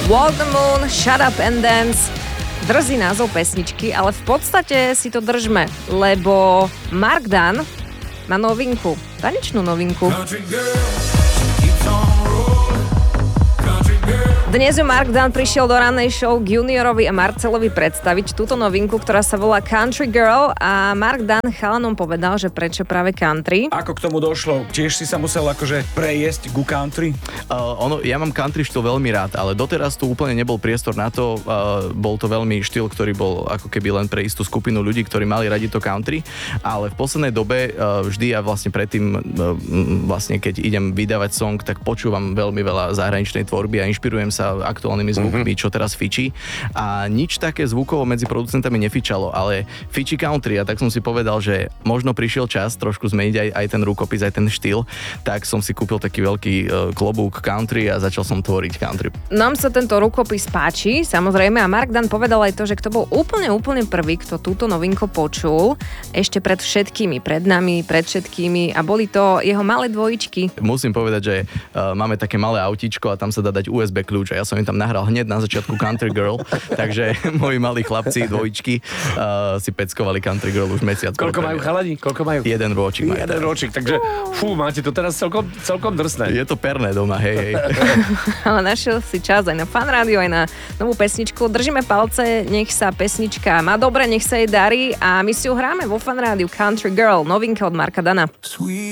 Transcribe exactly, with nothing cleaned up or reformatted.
Walk the Moon, Shut Up and Dance. Drzý názov pesničky, ale v podstate si to držme, lebo Mark Dunn má novinku, tanečnú novinku. Dnes ju Mark Dunn prišiel do rannej show k Juniorovi a Marcelovi predstaviť túto novinku, ktorá sa volá Country Girl, a Mark Dunn chalanom povedal, že prečo práve country. Ako k tomu došlo? Tiež si sa musel akože prejesť ku country? Uh, ono, ja mám country štýl veľmi rád, ale doteraz tu úplne nebol priestor na to. Uh, bol to veľmi štýl, ktorý bol ako keby len pre istú skupinu ľudí, ktorí mali radi to country, ale v poslednej dobe uh, vždy ja vlastne predtým, uh, vlastne keď idem vydávať song, tak počúvam veľmi veľa zahraničnej tvorby a inšpirujem sa aktuálnymi zvukmi, mm-hmm. čo teraz fičí. A nič také zvukovo medzi producentami nefičalo, ale fičí country, a tak som si povedal, že možno prišiel čas trošku zmeniť aj, aj ten rukopis, aj ten štýl, tak som si kúpil taký veľký uh, klobúk country a začal som tvoriť country. Nám sa tento rukopis páči, samozrejme, a Mark Dunn povedal aj to, že kto bol úplne, úplne prvý, kto túto novinku počul, ešte pred všetkými, pred nami, pred všetkými, a boli to jeho malé dvojičky. Musím povedať, že uh, máme také malé autíčko a tam sa dá dať ú es bé kľúč. Ja som im tam nahral hneď na začiatku Country Girl, takže moji malí chlapci, dvojičky, uh, si peckovali Country Girl už mesiac. Koľko majú chalani? Koľko majú? Jeden rôčik majú. Jeden rôčik, takže fú, máte to teraz celkom, celkom drsné. Je to perné doma, hej, hej. Ale našiel si čas aj na Fan Rádio, aj na novú pesničku. Držíme palce, nech sa pesnička má dobre, nech sa jej darí, a my si ju hráme vo Fan Rádiu. Country Girl, novinka od Marka Dana.